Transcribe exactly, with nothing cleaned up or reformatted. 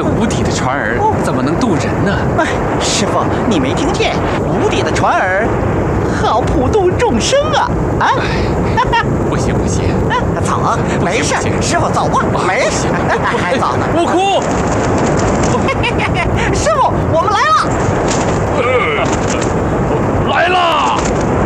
无底的船儿怎么能渡人呢？ 哎，师傅，你没听见？无底的船儿好普度众生啊！啊！ 不行不行， 走，没事，师傅走吧，没事，还早呢。 悟空， 师傅，我们来了！ 来了！